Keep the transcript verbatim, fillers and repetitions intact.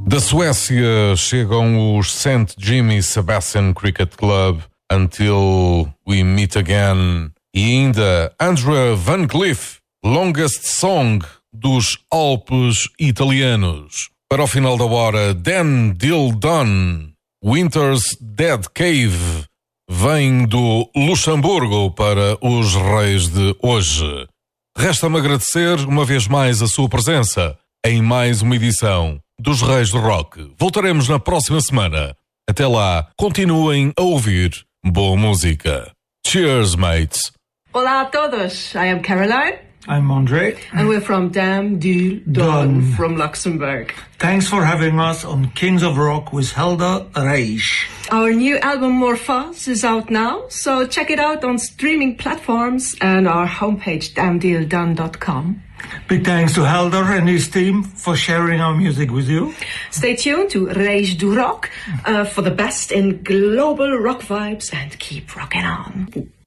Da Suécia chegam os Saint Jimmy Sebastian Cricket Club, Until We Meet Again, e ainda Andrea Van Cleef, Longest Song dos Alpes italianos. Para o final da hora, Dan Dildon, Winter's Dead Cave, vem do Luxemburgo para os Reis de hoje. Resta-me agradecer uma vez mais a sua presença em mais uma edição dos Reis do Rock. Voltaremos na próxima semana. Até lá, continuem a ouvir boa música. Cheers, mates. Olá a todos. I am Caroline. I'm Andre. And we're from Dam du Don from Luxembourg. Thanks for having us on Kings of Rock with Helder Reich. Our new album Morphose is out now, so check it out on streaming platforms and our homepage dam deal done dot com. Big thanks to Helder and his team for sharing our music with you. Stay tuned to Reis du Rock uh, for the best in global rock vibes and keep rocking on.